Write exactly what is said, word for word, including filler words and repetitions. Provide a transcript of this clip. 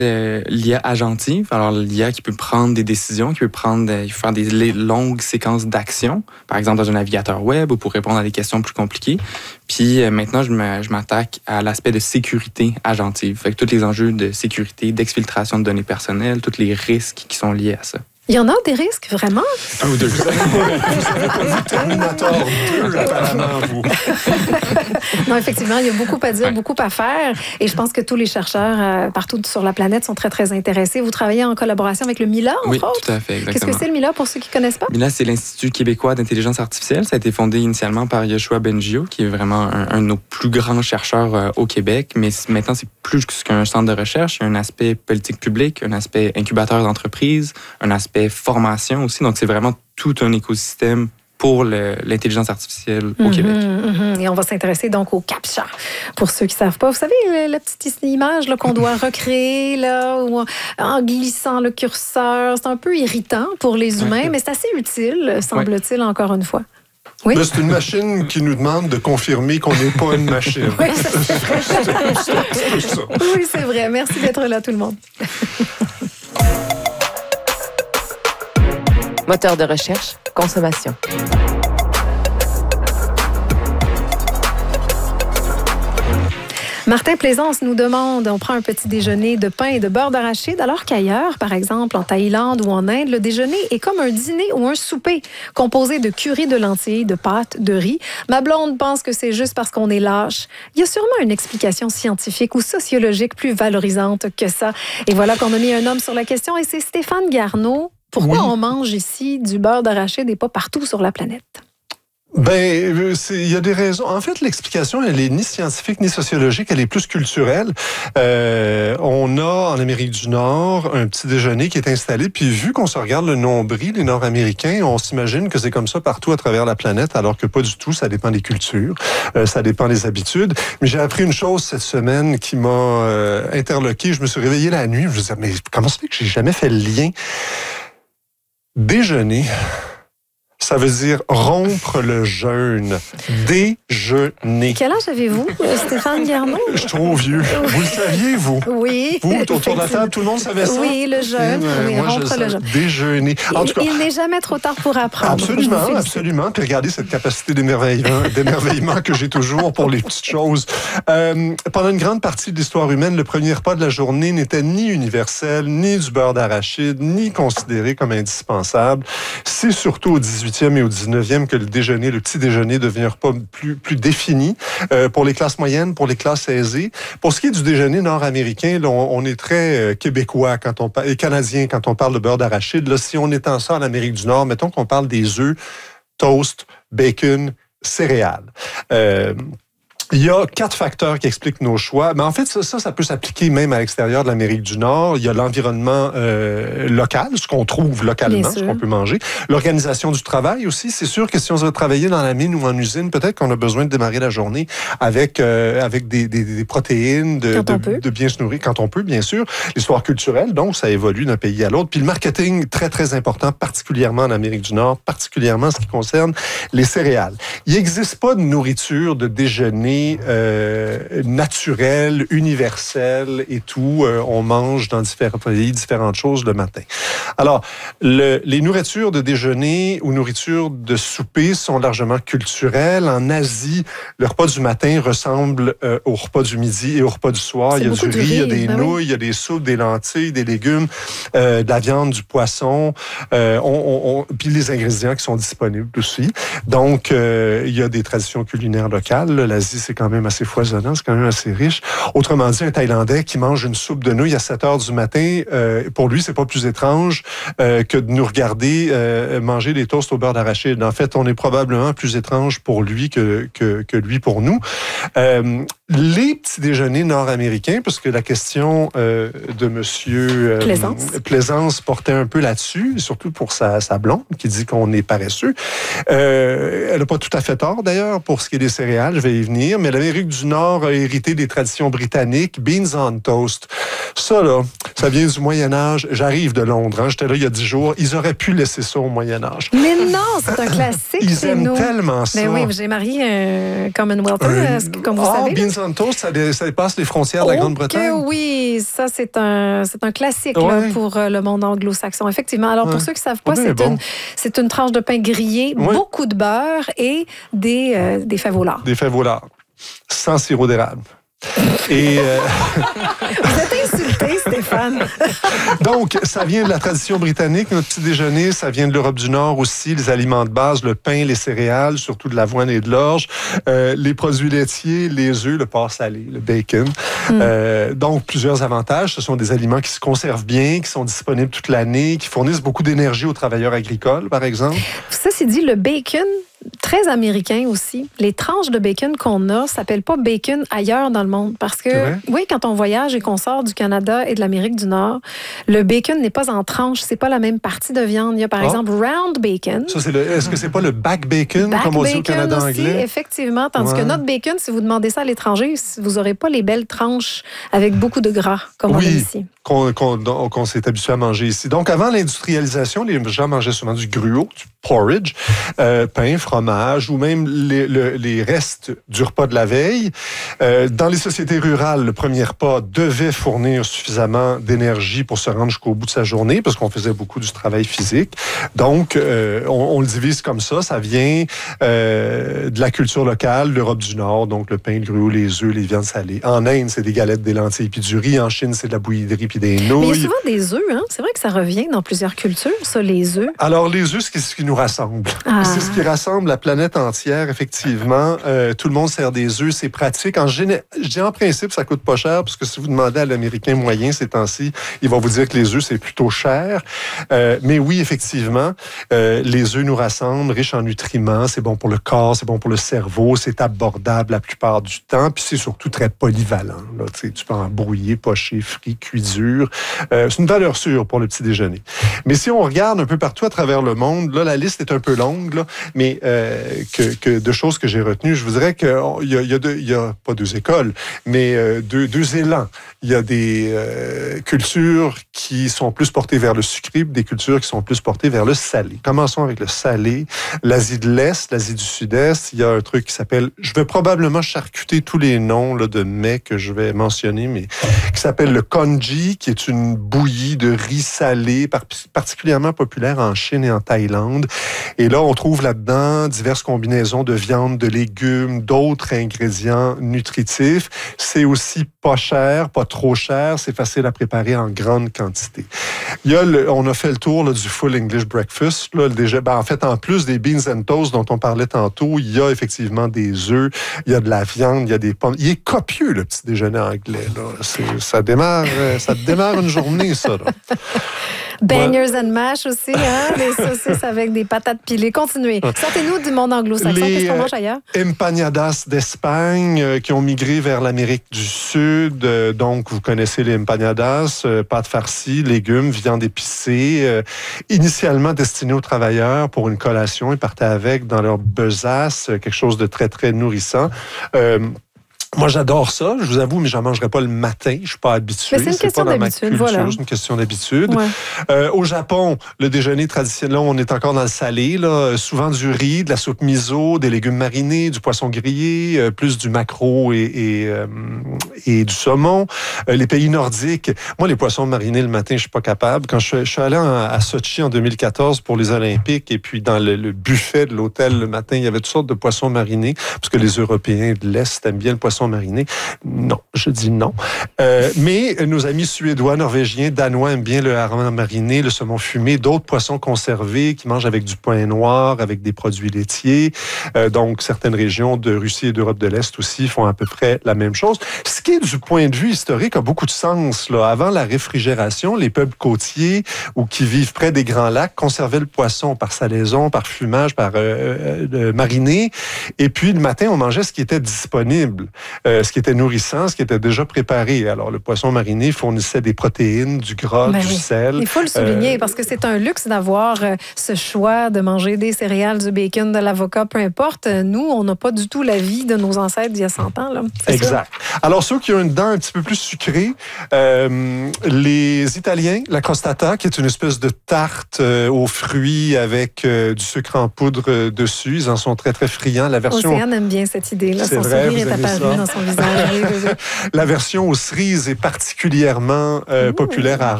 Euh, l'I A agentive, alors l'I A qui peut prendre des décisions, qui peut prendre, euh, faire des longues séquences d'actions, par exemple dans un navigateur web ou pour répondre à des questions plus compliquées. Puis euh, maintenant, je, me, je m'attaque à l'aspect de sécurité agentive, fait que tous les enjeux de sécurité, d'exfiltration de données personnelles, tous les risques qui sont liés à ça. Il y en a des risques, vraiment? Un ou deux. Vous avez pas vu Terminator deux, apparemment, vous. Non, effectivement, il y a beaucoup à dire, ouais. beaucoup à faire. Et je pense que tous les chercheurs euh, partout sur la planète sont très, très intéressés. Vous travaillez en collaboration avec le MILA, entre oui, autres? Oui, tout à fait, exactement. Qu'est-ce que c'est le MILA, pour ceux qui ne connaissent pas? MILA, c'est l'Institut québécois d'intelligence artificielle. Ça a été fondé initialement par Yoshua Bengio, qui est vraiment un, un de nos plus grands chercheurs euh, au Québec. Mais maintenant, c'est plus qu'un centre de recherche. Il y a un aspect politique publique, un aspect incubateur d'entreprise, un aspect formation aussi. Donc, c'est vraiment tout un écosystème pour le, l'intelligence artificielle au mm-hmm, Québec. Mm-hmm. Et on va s'intéresser donc au CAPTCHA. Pour ceux qui ne savent pas, vous savez, la, la petite image là, qu'on doit recréer là, ou en glissant le curseur, c'est un peu irritant pour les humains, ouais. mais c'est assez utile, semble-t-il, ouais. encore une fois. Oui? Mais c'est une machine qui nous demande de confirmer qu'on n'est pas une machine. Oui, c'est vrai. c'est ça. Oui, c'est vrai. Merci d'être là, tout le monde. Moteur de recherche, consommation. Martin Plaisance nous demande, on prend un petit déjeuner de pain et de beurre d'arachide, alors qu'ailleurs, par exemple en Thaïlande ou en Inde, le déjeuner est comme un dîner ou un souper, composé de curry de lentilles, de pâtes, de riz. Ma blonde pense que c'est juste parce qu'on est lâche. Il y a sûrement une explication scientifique ou sociologique plus valorisante que ça. Et voilà qu'on a mis un homme sur la question, et c'est Stéphane Garneau. Pourquoi oui. on mange ici du beurre d'arachide et pas partout sur la planète? Ben, il y a des raisons. En fait, l'explication, elle est ni scientifique ni sociologique, elle est plus culturelle. Euh, on a en Amérique du Nord un petit déjeuner qui est installé, puis vu qu'on se regarde le nombril, les Nord-Américains, on s'imagine que c'est comme ça partout à travers la planète, alors que pas du tout. Ça dépend des cultures, euh, ça dépend des habitudes. Mais j'ai appris une chose cette semaine qui m'a euh, interloqué. Je me suis réveillé la nuit. Je me disais, mais comment ça fait que j'ai jamais fait le lien? Déjeuner, ça veut dire rompre le jeûne. Déjeuner. Quel âge avez-vous, Stéphane Garneau? Je suis trop vieux. Vous le saviez, vous? Oui. Vous, autour de la table, tout le monde savait ça? Oui, le jeûne. Euh, oui, moi, rompre le jeûne. Déjeuner. En tout cas, il n'est jamais trop tard pour apprendre. Absolument, absolument. Puis regardez cette capacité d'émerveillement, d'émerveillement que j'ai toujours pour les petites choses. Euh, pendant une grande partie de l'histoire humaine, le premier repas de la journée n'était ni universel, ni du beurre d'arachide, ni considéré comme indispensable. C'est surtout au dix-huitième et au dix-neuvième que le déjeuner, le petit déjeuner devient un repas plus, plus défini euh, pour les classes moyennes, pour les classes aisées. Pour ce qui est du déjeuner nord-américain, là, on, on est très euh, québécois quand on parle, et canadien quand on parle de beurre d'arachide. Là, si on étend ça en Amérique du Nord, mettons qu'on parle des œufs, toast, bacon, céréales. Euh, Il y a quatre facteurs qui expliquent nos choix. Mais en fait, ça, ça, ça peut s'appliquer même à l'extérieur de l'Amérique du Nord. Il y a l'environnement euh, local, ce qu'on trouve localement, ce qu'on peut manger. L'organisation du travail aussi. C'est sûr que si on veut travailler dans la mine ou en usine, peut-être qu'on a besoin de démarrer la journée avec euh, avec des, des, des protéines, de, de, de bien se nourrir quand on peut, bien sûr. L'histoire culturelle, donc, ça évolue d'un pays à l'autre. Puis le marketing, très, très important, particulièrement en Amérique du Nord, particulièrement en ce qui concerne les céréales. Il n'existe pas de nourriture de déjeuner Euh, naturel, universel et tout. Euh, on mange dans différents pays différentes choses le matin. Alors, le, les nourritures de déjeuner ou nourritures de souper sont largement culturelles. En Asie, le repas du matin ressemble euh, au repas du midi et au repas du soir. C'est il y a du riz, riz, il y a des ben nouilles, oui. il y a des soupes, des lentilles, des légumes, euh, de la viande, du poisson. Euh, on, on, on, puis les ingrédients qui sont disponibles aussi. Donc, euh, il y a des traditions culinaires locales. L'Asie, c'est quand même assez foisonnant, c'est quand même assez riche. Autrement dit, un Thaïlandais qui mange une soupe de nouilles à sept heures du matin, euh, pour lui, c'est pas plus étrange euh, que de nous regarder euh, manger des toasts au beurre d'arachide. En fait, on est probablement plus étrange pour lui que, que, que lui pour nous. Euh, les petits déjeuners nord-américains, parce que la question euh, de monsieur euh, Plaisance. Plaisance portait un peu là-dessus, surtout pour sa, sa blonde, qui dit qu'on est paresseux. Euh, elle n'a pas tout à fait tort, d'ailleurs, pour ce qui est des céréales, je vais y venir, mais l'Amérique du Nord a hérité des traditions britanniques, beans on toast. Ça, là, Ça vient du Moyen-Âge. J'arrive de Londres. Hein. J'étais là il y a dix jours. Ils auraient pu laisser ça au Moyen-Âge. Mais non, c'est un classique Ils chez aiment nous. tellement ça. Mais oui, j'ai marié un Commonwealther, Euh, comme vous oh, savez. Beans on Toast, ça, dé- ça dépasse les frontières de la Oh, Grande-Bretagne. que oui, ça c'est un, c'est un classique là, Ouais. pour euh, le monde anglo-saxon. Effectivement. Alors pour Ouais. ceux qui ne savent pas, Oh, ben, c'est, bon. une, c'est une tranche de pain grillé, Ouais. beaucoup de beurre et des, euh, des fèves au lard. Des fèves au lard, sans sirop d'érable. Et euh, Vous êtes insulté, Stéphane. donc, ça vient de la tradition britannique, notre petit déjeuner. Ça vient de l'Europe du Nord aussi, les aliments de base, le pain, les céréales, surtout de l'avoine et de l'orge, euh, les produits laitiers, les œufs, le porc salé, le bacon. Mm. Euh, donc, plusieurs avantages. Ce sont des aliments qui se conservent bien, qui sont disponibles toute l'année, qui fournissent beaucoup d'énergie aux travailleurs agricoles, par exemple. Ça, c'est dit, le bacon, très américain aussi. Les tranches de bacon qu'on a s'appellent pas bacon ailleurs dans le monde. Parce que, oui, quand on voyage et qu'on sort du Canada et de l'Amérique du Nord, le bacon n'est pas en tranches. C'est pas la même partie de viande. Il y a, par oh. exemple, round bacon. Ça, c'est le, est-ce que c'est pas le back bacon, back comme on dit au Canada aussi, anglais? Effectivement. Tandis ouais. que notre bacon, si vous demandez ça à l'étranger, vous n'aurez pas les belles tranches avec beaucoup de gras, comme oui. on a ici. Qu'on, qu'on, qu'on s'est habitué à manger ici. Donc, avant l'industrialisation, les gens mangeaient souvent du gruau, du porridge, euh, pain, fromage, ou même les, le, les restes du repas de la veille. Euh, dans les sociétés rurales, le premier repas devait fournir suffisamment d'énergie pour se rendre jusqu'au bout de sa journée, parce qu'on faisait beaucoup du travail physique. Donc, euh, on, on le divise comme ça. Ça vient euh, de la culture locale, l'Europe du Nord, donc le pain, le gruau, les œufs, les viandes salées. En Inde, c'est des galettes, des lentilles, puis du riz. En Chine, c'est de la bouillie puis des nouilles. Mais il y a souvent des œufs, hein? C'est vrai que ça revient dans plusieurs cultures, ça, les œufs. Alors, les œufs, c'est ce qui nous rassemble. Ah. C'est ce qui rassemble la planète entière, effectivement. Euh, tout le monde sert des œufs, c'est pratique. En géné... Je dis en principe, ça coûte pas cher, parce que si vous demandez à l'Américain moyen ces temps-ci, il va vous dire que les œufs, c'est plutôt cher. Euh, mais oui, effectivement, euh, les œufs nous rassemblent, riches en nutriments, c'est bon pour le corps, c'est bon pour le cerveau, c'est abordable la plupart du temps, puis c'est surtout très polyvalent. Là. Tu peux en brouiller, pocher, frit, cuisir. Euh, c'est une valeur sûre pour le petit déjeuner. Mais si on regarde un peu partout à travers le monde, là, la liste est un peu longue, là, mais euh, que, que de choses que j'ai retenues, je vous dirais qu'il y a, il y a, deux, il y a pas deux écoles, mais euh, deux, deux élans. Il y a des euh, cultures qui sont plus portées vers le sucré, des cultures qui sont plus portées vers le salé. Commençons avec le salé. L'Asie de l'Est, l'Asie du Sud-Est, il y a un truc qui s'appelle, je vais probablement charcuter tous les noms là, de mets que je vais mentionner, mais qui s'appelle le congee, qui est une bouillie de riz salé, particulièrement populaire en Chine et en Thaïlande. Et là, on trouve là-dedans diverses combinaisons de viande, de légumes, d'autres ingrédients nutritifs. C'est aussi pas cher, pas trop cher. C'est facile à préparer en grande quantité. Il y a le, on a fait le tour là, du full English breakfast. Là, déjà, ben, en fait, en plus des beans and toast dont on parlait tantôt, il y a effectivement des œufs, il y a de la viande, il y a des pommes. Il est copieux, le petit déjeuner anglais. Là. C'est, ça démarre, ça démarre une journée, ça. Là. Bangers ouais. and mash aussi, hein? Des saucisses avec des patates pilées. Continuez. Sortez-nous du monde anglo-saxon. Les, Qu'est-ce qu'on mange ailleurs? Empanadas d'Espagne euh, qui ont migré vers l'Amérique du Sud. Euh, donc, vous connaissez les empanadas, euh, pâtes farcies, légumes, viande épicée. Euh, initialement destinées aux travailleurs pour une collation. Ils partaient avec dans leur besace, euh, quelque chose de très, très nourrissant. Euh, Moi, j'adore ça, je vous avoue, mais j'en mangerai pas le matin. Je suis pas habitué. Mais c'est une c'est question pas dans d'habitude, ma culture, voilà. C'est une question d'habitude. Ouais. Euh, au Japon, le déjeuner traditionnel, là, on est encore dans le salé, là, souvent du riz, de la soupe miso, des légumes marinés, du poisson grillé, euh, plus du maquereau et, et, euh, et du saumon. Euh, les pays nordiques, moi, les poissons marinés le matin, je suis pas capable. Quand je, je suis allé en, à Sochi en deux mille quatorze pour les Olympiques, et puis dans le, le buffet de l'hôtel le matin, il y avait toutes sortes de poissons marinés, parce que les Européens de l'Est aiment bien le poisson mariné. Non, je dis non. Euh, mais nos amis suédois, norvégiens, danois aiment bien le hareng mariné, le saumon fumé, d'autres poissons conservés qui mangent avec du pain noir, avec des produits laitiers. Euh, donc, certaines régions de Russie et d'Europe de l'Est aussi font à peu près la même chose. Ce qui, du point de vue historique, a beaucoup de sens. Là. Avant la réfrigération, les peuples côtiers ou qui vivent près des grands lacs conservaient le poisson par salaison, par fumage, par euh, euh, mariné. Et puis, le matin, on mangeait ce qui était disponible. euh, ce qui était nourrissant, ce qui était déjà préparé. Alors, le poisson mariné fournissait des protéines, du gras, Ben du oui. sel. Il faut le souligner Euh, parce que c'est un luxe d'avoir euh, ce choix de manger des céréales, du bacon, de l'avocat, peu importe. Nous, on n'a pas du tout la vie de nos ancêtres d'il y a cent ans. Là. C'est Exact. sûr. Alors, ceux qui ont une dent un petit peu plus sucrée, euh, les Italiens, la crostata, qui est une espèce de tarte euh, aux fruits avec euh, du sucre en poudre euh, dessus, ils en sont très, très friands. La version, Océane aime bien cette idée. Là. C'est Son vrai, sourire vous est aimez apparu ça? dans son visage. Oui, oui, oui. la version aux cerises est particulièrement euh, populaire à